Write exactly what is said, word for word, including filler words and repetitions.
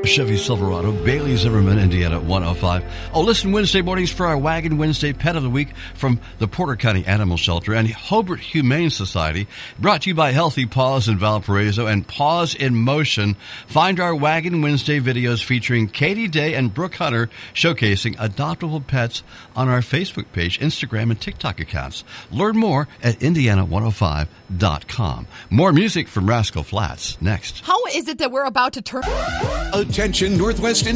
Chevy Silverado, Bailey Zimmerman, Indiana one oh five. Oh, listen Wednesday mornings for our Wagon Wednesday Pet of the Week from the Porter County Animal Shelter and Hobart Humane Society, brought to you by Healthy Paws in Valparaiso and Paws in Motion. Find our Wagon Wednesday videos featuring Katie Day and Brooke Hunter showcasing adoptable pets on our Facebook page, Instagram, and TikTok accounts. Learn more at indiana one oh five dot com. More music from Rascal Flatts next. How is it that we're about to turn... Attention, Northwest